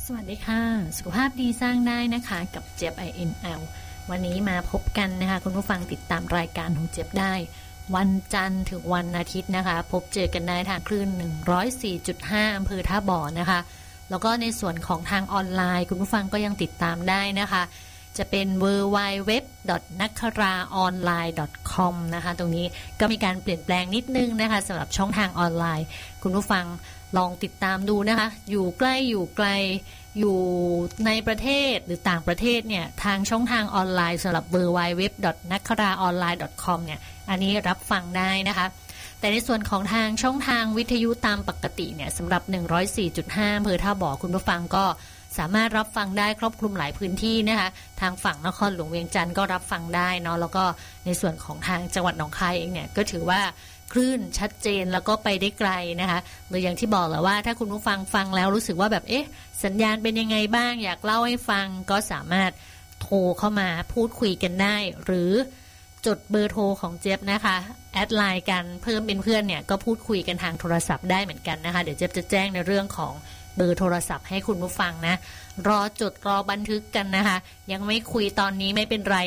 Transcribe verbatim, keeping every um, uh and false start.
สวัสดีค่ะสุขภาพดีสร้างได้นะคะกับเจี๊ยบ ไอ เอ็น แอล วันนี้มาพบกันนะคะคุณผู้ฟังติดตามรายการของเจี๊ยบได้วันจันทร์ถึงวันอาทิตย์นะคะพบเจอกันได้ทางคลื่น หนึ่งร้อยสี่จุดห้า อำเภอท่าบ่อนะคะแล้วก็ในส่วนของทางออนไลน์คุณผู้ฟังก็ยังติดตามได้นะคะจะเป็น ดับเบิลยู ดับเบิลยู ดับเบิลยู ดอท นักคราออนไลน์ ดอท คอม นะคะตรงนี้ก็มีการเปลี่ยนแปลงนิดนึงนะคะสำหรับช่องทางออนไลน์คุณผู้ฟังลองติดตามดูนะคะอยู่ใกล้อยู่ไกลอยู่ในประเทศหรือต่างประเทศเนี่ยทางช่องทางออนไลน์สำหรับ ดับเบิลยู ดับเบิลยู ดับเบิลยู ดอท นักคราออนไลน์ ดอท คอม เนี่ยอันนี้รับฟังได้นะคะแต่ในส่วนของทางช่องทางวิทยุตามปกติเนี่ยสำหรับ หนึ่งร้อยสี่จุดห้า อำเภอท่าบ่อคุณผู้ฟังก็สามารถรับฟังได้ครอบคลุมหลายพื้นที่นะคะทางฝั่งนครหลวงเวียงจันทร์ก็รับฟังได้เนาะแล้วก็ในส่วนของทางจังหวัดหนองคายเองเนี่ยก็ถือว่าคลื่นชัดเจนแล้วก็ไปได้ไกลนะคะหรืออย่างที่บอกแหละว่าถ้าคุณผู้ฟังฟังแล้วรู้สึกว่าแบบเอ๊ะสัญญาณเป็นยังไงบ้างอยากเล่าให้ฟังก็สามารถโทรเข้ามาพูดคุยกันได้หรือจดเบอร์โทรของเจี๊ยบนะคะแอดไลน์กันเพิ่มเป็นเพื่อนเนี่ยก็พูดคุยกันทางโทรศัพท์ได้เหมือนกันนะคะเดี๋ยวเจี๊ยบจะแจ้งในเรื่องของเบอร์โทรศัพท์ให้คุณผู้ฟังนะรอจดรอบันทึกกันนะคะยังไม่คุยตอนนี้ไม่เป็นไร